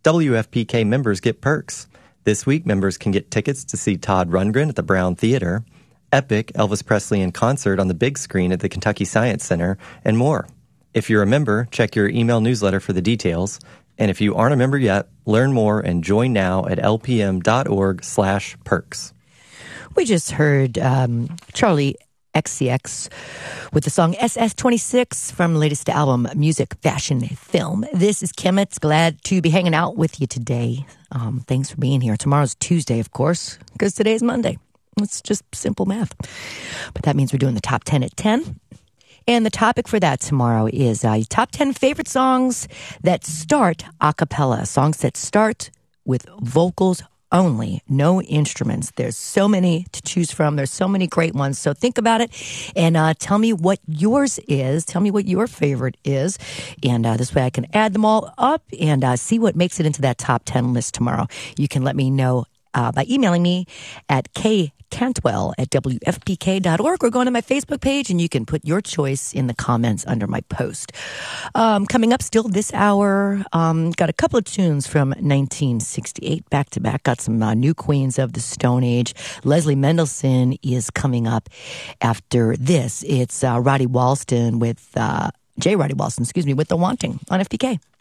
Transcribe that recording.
WFPK members get perks. This week, members can get tickets to see Todd Rundgren at the Brown Theater, Epic, Elvis Presley in concert on the big screen at the Kentucky Science Center, and more. If you're a member, check your email newsletter for the details. And if you aren't a member yet, learn more and join now at lpm.org/perks. We just heard Charlie XCX with the song SS26 from the latest album, Music, Fashion, Film. This is Kemet. Glad to be hanging out with you today. Thanks for being here. Tomorrow's Tuesday, of course, because today's Monday. It's just simple math. But that means we're doing the top 10 at 10. And the topic for that tomorrow is top 10 favorite songs that start a cappella, songs that start with vocals only, no instruments. There's so many to choose from. There's so many great ones. So think about it and tell me what yours is. Tell me what your favorite is. And this way I can add them all up and see what makes it into that top 10 list tomorrow. You can let me know by emailing me at kcantwell@wfpk.org or going to my Facebook page and you can put your choice in the comments under my post. Coming up still this hour, got a couple of tunes from 1968 back to back. Got some new queens of the Stone Age. Leslie Mendelssohn is coming up after this. It's Roddy Walston with J. Roddy Walston, with The Wanting on FPK.